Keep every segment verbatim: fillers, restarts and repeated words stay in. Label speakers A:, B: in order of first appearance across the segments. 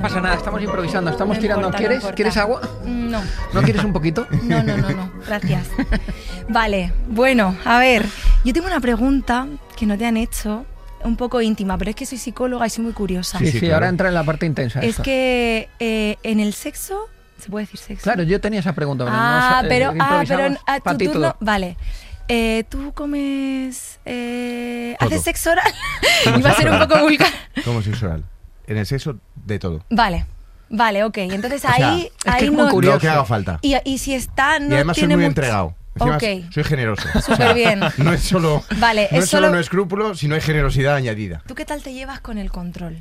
A: pasa nada, estamos improvisando, estamos
B: No
A: tirando.
B: importa,
A: ¿Quieres,
B: no importa.
A: ¿Quieres agua?
B: No.
A: ¿No quieres un poquito?
B: No, no, no, no, gracias. Vale, bueno, a ver, yo tengo una pregunta que no te han hecho, un poco íntima, pero es que soy psicóloga y soy muy curiosa.
A: Sí, sí,
C: claro.
A: ahora entra en la parte intensa.
B: Es
A: esto.
B: que eh, en el sexo, ¿se puede decir sexo?
A: Claro, yo tenía esa pregunta. pero
B: Ah,
A: no,
B: pero,
A: eh,
B: ah, pero
A: improvisamos
B: a
A: pa'
B: tu
A: ti
B: turno,
A: todo.
B: vale. Eh, ¿Tú comes, eh,
C: Todo.
B: haces sexo oral? Iba a ser un poco vulgar.
C: ¿Cómo sexo oral? En el sexo, de todo.
B: Vale, vale, ok. Entonces
C: O sea,
B: ahí,
A: es que
B: ahí
A: es muy
B: no...
A: curioso.
C: Lo que haga falta.
B: Y, y si está, no
C: y además soy
B: tiene
C: muy
B: mucho-
C: entregado. Encima
B: Ok.
C: soy generoso.
B: Súper bien.
C: No es solo,
B: Vale,
C: no
B: es
C: es solo
B: solo-
C: no escrúpulo, sino hay generosidad añadida.
B: ¿Tú qué tal te llevas con el control?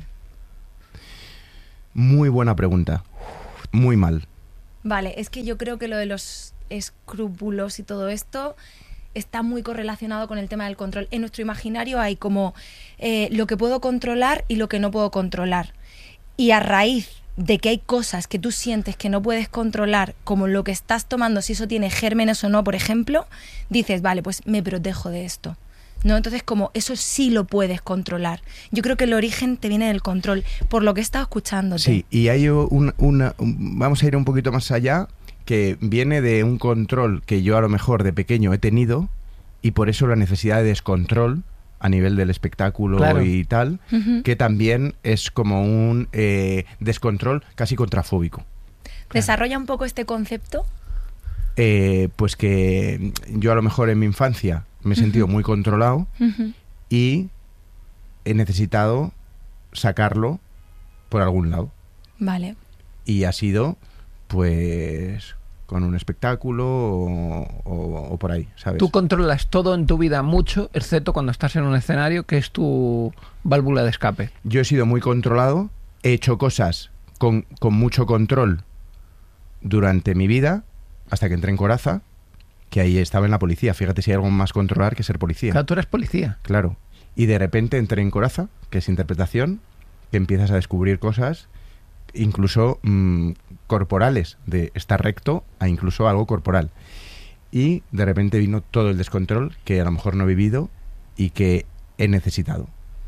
C: Muy buena pregunta. Muy mal.
B: Vale, es que yo creo que lo de los escrúpulos y todo esto está muy correlacionado con el tema del control. En nuestro imaginario hay como eh, lo que puedo controlar y lo que no puedo controlar. Y a raíz de que hay cosas que tú sientes que no puedes controlar, como lo que estás tomando, si eso tiene gérmenes o no, por ejemplo, dices, vale, pues me protejo de esto. ¿No? Entonces, como eso sí lo puedes controlar. Yo creo que el origen te viene del control, por lo que he estado escuchándote.
C: Sí, y hay un, una, un- vamos a ir un poquito más allá, que viene de un control que yo a lo mejor de pequeño he tenido, y por eso la necesidad de descontrol a nivel del espectáculo
A: Claro.
C: y tal,
B: Ujú.
C: que también es como un eh, descontrol casi contrafóbico.
B: Desarrolla un poco este concepto.
C: Eh, pues que yo a lo mejor en mi infancia me he sentido muy controlado
B: Ujú.
C: y he necesitado sacarlo por algún lado.
B: Vale.
C: Y ha sido, pues, con un espectáculo o, o- o por ahí, ¿sabes?
A: Tú controlas todo en tu vida mucho, excepto cuando estás en un escenario, que es tu válvula de escape.
C: Yo he sido muy controlado, he hecho cosas con, con mucho control durante mi vida, hasta que entré en Coraza, que ahí estaba en la policía. Fíjate si hay algo más controlar que ser policía.
A: Claro, tú eres policía.
C: Claro. Y de repente entré en Coraza, que es interpretación, que empiezas a descubrir cosas, incluso mmm, corporales, de estar recto a incluso algo corporal. Y de repente vino todo el descontrol que a lo mejor no he vivido y que he necesitado.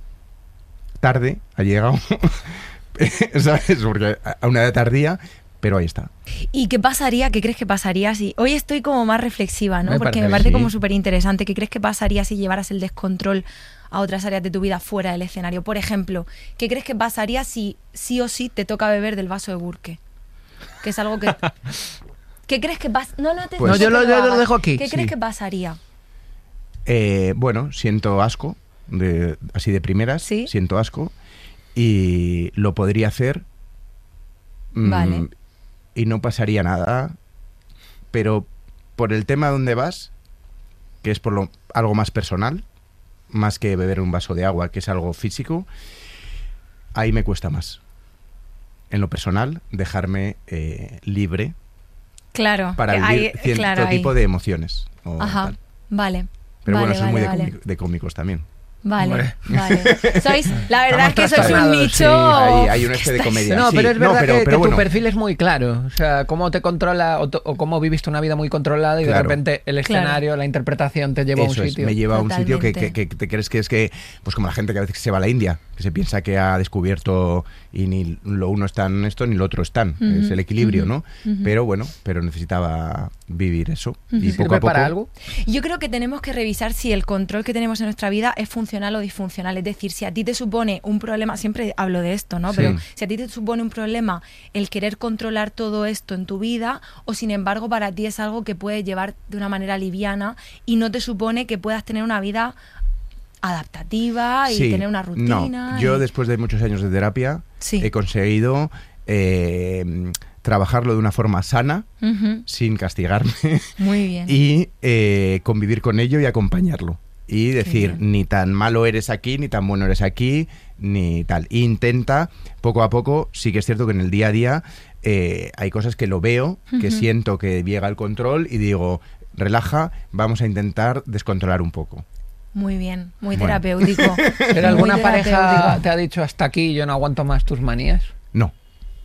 C: Tarde ha llegado, ¿sabes? Porque a una edad tardía, pero ahí está.
B: ¿Y qué pasaría, qué crees que pasaría si... Hoy estoy como más reflexiva, ¿no?
A: Me
B: Porque
A: parece
B: me
A: bien,
B: parece
C: sí.
B: como súper interesante. ¿Qué crees que pasaría si llevaras el descontrol a otras áreas de tu vida fuera del escenario? Por ejemplo, ¿qué crees que pasaría si sí o sí te toca beber del vaso de Burke? Que es algo que... ¿Qué crees que pasa? No, no te
C: Pues-
B: no
A: No, yo
B: que
A: lo- yo lo
B: hagas.
A: dejo aquí,
B: ¿Qué
C: sí.
B: crees que pasaría?
C: Eh, bueno, siento asco, de, así de primeras,
B: ¿Sí?
C: siento asco, y lo podría hacer mm,
B: Vale.
C: y no pasaría nada, pero por el tema donde vas, que es por lo, algo más personal, más que beber un vaso de agua, que es algo físico, ahí me cuesta más. En lo personal, dejarme eh, libre
B: Claro.
C: para
B: que
C: vivir
B: hay-
C: cierto
B: claro, hay-
C: tipo de emociones. o
B: Ajá,
C: tal.
B: vale.
C: Pero
B: vale,
C: bueno, soy
B: vale,
C: muy de,
B: vale.
C: cómic- de cómicos también.
B: Vale,
A: Hombre.
B: vale. Sois, la verdad
A: Estamos
B: es que sois un
A: trastornados,
B: nicho...
A: sí.
C: Hay, hay un
B: que
C: este de
B: estáis-
C: comedia.
A: No,
C: sí.
A: pero es
C: No,
A: verdad
C: pero-
A: que,
C: pero
A: que
C: bueno.
A: tu perfil es muy claro. O sea, cómo te controla o, to- o cómo viviste una vida muy controlada y de
C: Claro.
A: repente el
B: Claro.
A: escenario, la interpretación te lleva a un
C: Eso es,
A: sitio.
C: me lleva a un sitio que,
B: Totalmente.
C: que- que te crees que es que, pues como la gente que a veces se va a la India, que se piensa que ha descubierto y ni lo uno está en esto ni lo otro están.
B: Ujú,
C: Es el equilibrio,
B: ujú,
C: ¿no?
B: ujú.
C: Pero bueno, pero necesitaba vivir eso. Y
A: ¿Sirve
C: poco a poco.
A: para algo?
B: Yo creo que tenemos que revisar si el control que tenemos en nuestra vida es funcional o disfuncional. Es decir, si a ti te supone un problema, siempre hablo de esto, ¿no?
C: Sí.
B: Pero si a ti te supone un problema el querer controlar todo esto en tu vida, o sin embargo para ti es algo que puedes llevar de una manera liviana y no te supone que puedas tener una vida adaptativa y
C: Sí,
B: tener una rutina.
C: No, yo
B: y-
C: después de muchos años de terapia
B: Sí.
C: he conseguido eh, trabajarlo de una forma sana,
B: Ujú,
C: sin castigarme.
B: muy bien.
C: y eh, convivir con ello y acompañarlo. Y decir,
B: bien.
C: ni tan malo eres aquí, ni tan bueno eres aquí, ni tal. Intenta, poco a poco, sí que es cierto que en el día a día eh, hay cosas que lo veo, que
B: Ujú.
C: siento que llega el control y digo, relaja, vamos a intentar descontrolar un poco.
B: Muy bien, muy
C: Bueno.
B: terapéutico.
A: ¿Pero
B: Muy
A: alguna pareja
B: terapéutico.
A: te ha dicho hasta aquí, yo no aguanto más tus manías?
C: No,
A: Vale.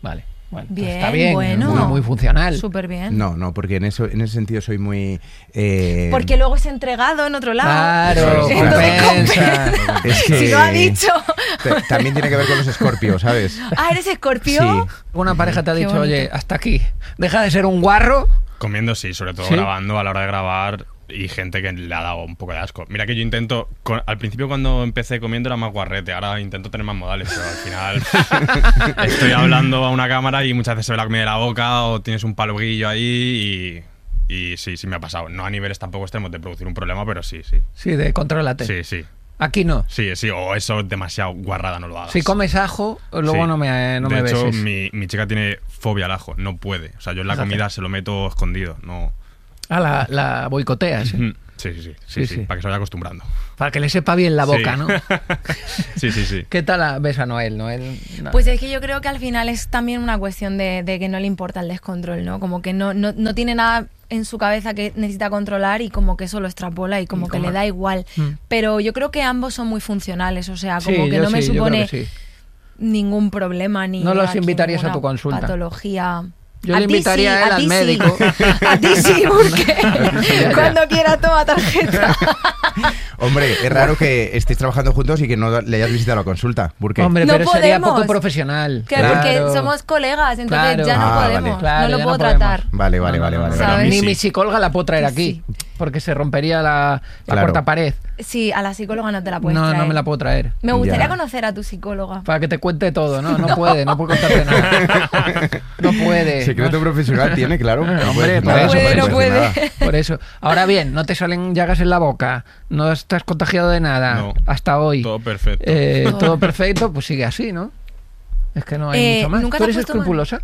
A: Bueno, pues
B: Bien,
A: está bien,
B: bueno.
A: muy, muy funcional.
B: Súper bien.
C: No, no, porque en eso, en ese sentido soy muy... eh,
B: Porque luego es entregado en otro lado.
A: Claro,
B: Entonces,
A: compensa.
C: es que
B: si lo ha dicho.
C: te- también tiene que ver con los escorpios, ¿sabes?
B: Ah, ¿eres escorpio?
C: Sí.
A: Una pareja te ha
B: Qué
A: dicho,
B: bonito.
A: oye, hasta aquí. Deja de ser un guarro.
D: Comiendo sí, sobre todo
A: ¿Sí?
D: grabando, a la hora de grabar, y gente que le ha dado un poco de asco. Mira que yo intento, con- al principio cuando empecé comiendo era más guarrete, ahora intento tener más modales, pero al final estoy hablando a una cámara y muchas veces se ve la comida de la boca o tienes un paloguillo ahí y, y sí, sí me ha pasado. No a niveles tampoco extremos de producir un problema, pero sí, sí.
A: Sí, de contrólate.
D: Sí, sí.
A: Aquí no.
D: Sí, sí, o eso demasiado guarrada, no lo hagas.
A: Si comes ajo, luego
D: Sí.
A: no me, no
D: de
A: me
D: hecho,
A: beses.
D: mi, mi chica tiene fobia al ajo, no puede. O sea, yo en la
A: Fíjate.
D: comida se lo meto escondido, no...
A: Ah, la, la boicoteas, ¿eh?
D: Mm, Sí, sí, sí, sí,
A: Sí,
D: sí,
A: sí.
D: para que se vaya acostumbrando.
A: Para que le sepa bien la boca,
D: Sí.
A: ¿no?
D: Sí, sí, sí.
A: ¿Qué tal la- ves a Noel? Noel na-
B: Pues es que yo creo que al final es también una cuestión de, de que no le importa el descontrol, ¿no? Como que no, no, no tiene nada en su cabeza que necesita controlar y como que eso lo extrapola y como que
A: ¿Cómo?
B: le da igual.
A: Mm.
B: Pero yo creo que ambos son muy funcionales, o sea,
A: Sí,
B: como que
A: yo
B: no me
A: sí, yo creo
B: supone
A: que sí.
B: ningún problema ni
A: No los
B: aquí
A: invitarías a
B: ninguna
A: tu consulta.
B: patología.
A: Yo
B: A
A: le
B: ti
A: invitaría
B: sí,
A: a él
B: a
A: al
B: ti sí.
A: médico.
B: A ti sí, porque
A: ya.
B: cuando quiera toma tarjeta.
C: Hombre, es raro que estéis trabajando juntos y que no le hayas visitado la consulta. ¿Por qué?
A: Hombre,
B: No
A: pero sería
B: podemos.
A: poco profesional.
B: Que
A: Claro.
B: porque somos colegas, entonces
A: Claro.
B: ya no
C: Ah, vale.
B: podemos,
A: Claro,
B: no lo
A: ya
B: puedo
A: no podemos.
B: tratar.
C: Vale, vale, vale, vale.
D: Pero a
B: ¿Sabes?
D: mí
A: Ni
D: sí.
A: mi psicóloga la puedo traer aquí,
B: Sí.
A: porque se rompería la, la
C: Claro.
A: cuarta pared.
B: Sí, a la psicóloga no te la puedes
A: No,
B: traer.
A: no me la puedo traer.
B: Me gustaría
C: Ya.
B: conocer a tu psicóloga.
A: Para que te cuente todo, ¿no? No, puede, no puede contarte nada. No puede.
C: Secreto
A: no-
C: profesional tiene, claro.
A: Hombre,
C: puede decir
A: por
C: nada,
A: eso,
C: puede
A: por eso.
C: decir
B: puede.
C: nada.
A: Por eso. Ahora bien, no te salen llagas en la boca, no estás contagiado de nada
D: No.
A: hasta hoy.
D: Todo perfecto.
A: Eh, todo perfecto, pues sigue así, ¿no? Es que no hay
B: Eh,
A: mucho más.
B: ¿nunca
A: ¿Tú
B: te has
A: eres
B: puesto mal?
A: escrupulosa?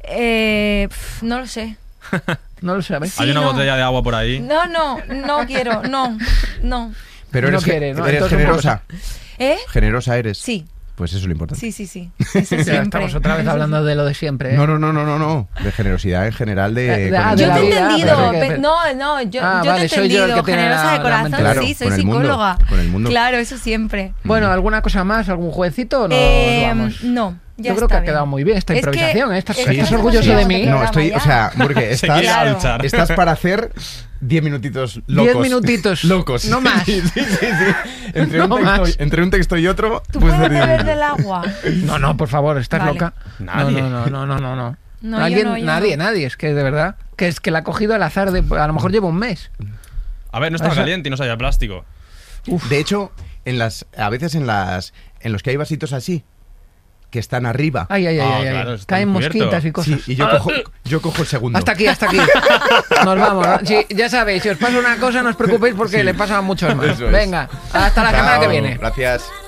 B: Eh, pf, no lo sé.
A: No lo sabes.
B: Sí,
D: Hay una
B: no.
D: botella de agua por ahí.
B: No, no, no quiero, no, no.
C: Pero
A: No
C: eres,
A: quiere, ¿no?
C: eres
A: Entonces,
C: generosa.
B: ¿Eh?
C: Generosa eres.
B: Sí,
C: Pues eso es lo importante.
B: sí, sí, sí. Eso
A: Ya
B: siempre.
A: estamos otra vez
B: Eso
A: hablando de lo de siempre, ¿eh?
C: No, no, no, no, no, no. De generosidad en general de.
A: Eh,
C: con
A: ah,
C: el
A: de
B: Yo
A: la
B: te he
C: mundo.
A: vida,
B: entendido.
A: pero que-
B: pe- No, no, yo,
A: Ah,
B: yo
A: vale,
B: te he
A: soy yo el
B: entendido.
A: que tiene
B: Generosa
A: la-
B: de
A: la
B: corazón,
A: mente-
C: Claro,
B: sí, soy
C: con el mundo,
B: psicóloga.
C: con el mundo.
B: Claro, eso siempre.
A: Bueno, ¿alguna cosa más? ¿Algún jueguecito o no
B: Eh,
A: nos vamos?
B: no, ya
A: Yo creo
B: está
A: que ha
B: bien.
A: quedado muy bien esta
B: Es que-
A: improvisación. ¿eh? ¿Estás,
B: es que
A: estás
B: nos
A: orgulloso de
B: hemos
A: mí?
B: liado
C: No, estoy,
B: ya.
C: o sea, porque
D: Se
C: estás,
D: quiere
B: Claro.
D: alzar.
C: estás para hacer diez minutitos locos.
A: Diez minutitos.
C: Locos.
A: No más.
C: Sí, sí, sí, sí. Entre,
A: No
C: un texto,
A: más.
C: entre un texto y otro.
B: ¿Tú
C: puedes
B: puedes
C: hacer diez
B: beber
C: minutos.
B: del agua?
A: No, no, por favor, ¿estás
B: Vale.
A: loca?
D: Nadie.
A: No, no, no, no, no, no.
B: No, yo
A: Alguien,
B: no, yo
A: nadie,
B: no.
A: nadie. Es que de verdad, que es que la ha cogido al azar de, a lo mejor lleva un mes.
D: A ver, no estaba
A: Eso-
D: caliente y no sabía plástico.
C: De hecho, en las, a veces en las, en los que hay vasitos así, que están arriba.
A: Ay, ay, ay,
D: Ah,
A: ay, ay.
D: claro, está
A: Caen
D: encubierto.
A: mosquitas y cosas.
C: Sí, y yo cojo, yo cojo el segundo.
A: Hasta aquí, hasta aquí. Nos vamos. ¿no? Sí, ya sabéis, si os pasa una cosa, no os preocupéis porque
C: Sí.
A: le pasa a muchos más.
C: Eso es.
A: Venga, hasta la semana que
C: Chao,
A: viene.
C: Gracias.